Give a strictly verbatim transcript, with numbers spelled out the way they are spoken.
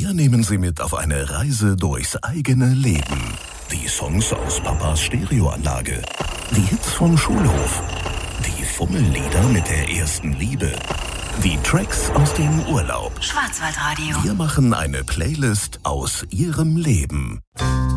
Wir nehmen Sie mit auf eine Reise durchs eigene Leben. Die Songs aus Papas Stereoanlage, die Hits vom Schulhof, die Fummellieder mit der ersten Liebe, die Tracks aus dem Urlaub. Schwarzwaldradio. Wir machen eine Playlist aus Ihrem Leben.